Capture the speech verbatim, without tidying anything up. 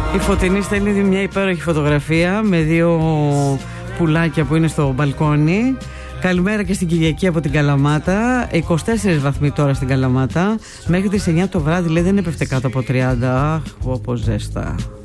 Η Φωτεινή στέλνει μια υπέροχη φωτογραφία με δύο πουλάκια που είναι στο μπαλκόνι. Καλημέρα και στην Κυριακή από την Καλαμάτα. είκοσι τέσσερις βαθμοί τώρα στην Καλαμάτα. Μέχρι τις εννιά το βράδυ λέει δεν έπεφτε κάτω από τριάντα. Αχ, όπως ζέστα.